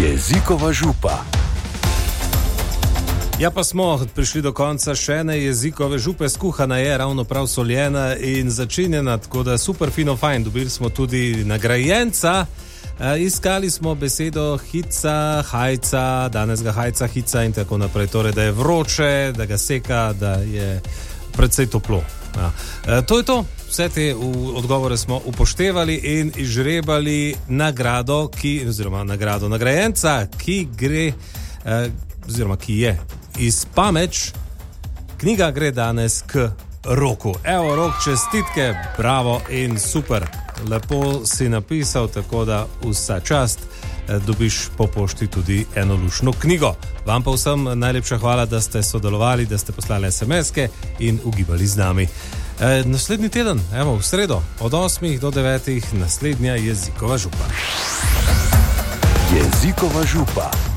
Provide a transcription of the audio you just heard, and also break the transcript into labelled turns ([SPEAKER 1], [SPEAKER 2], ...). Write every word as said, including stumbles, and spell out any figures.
[SPEAKER 1] Jezikova župa.
[SPEAKER 2] Ja, pa smo prišli do konca še ene jezikove župe. Skuhana je, ravno prav soljena in začinjena, tako da super fino fajn. Dobili smo tudi nagrajenca. E, iskali smo besedo hica, hajca, danes ga hajca, hica in tako naprej. Torej, da je vroče, da ga seka, da je predvsej toplo. Ja. E, to je to. Vse te odgovore smo upoštevali in izžrebali nagrado, ki, oziroma nagrado nagrajenca, ki gre, eh, oziroma ki je iz Pameč. Knjiga gre danes k Roku. Evo, Rok, čestitke, bravo in super. Lepo si napisal, tako da vsa čast, eh, dobiš po pošti tudi eno lušno knjigo. Vam pa vsem najlepša hvala, da ste sodelovali, da ste poslali es em eske in ugibali z nami. E, naslednji teden, evo, v sredo, od osmih do devetih, naslednja jezikova župa.
[SPEAKER 1] Jezikova župa.